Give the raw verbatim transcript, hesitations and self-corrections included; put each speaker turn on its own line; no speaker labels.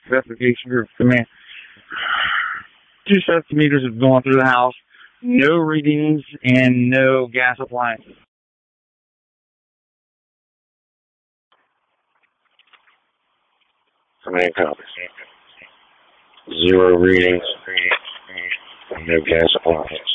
investigation group come in. Two sets of meters have gone through the house. No readings and no gas appliances.
Command copies. Zero readings and no gas appliances.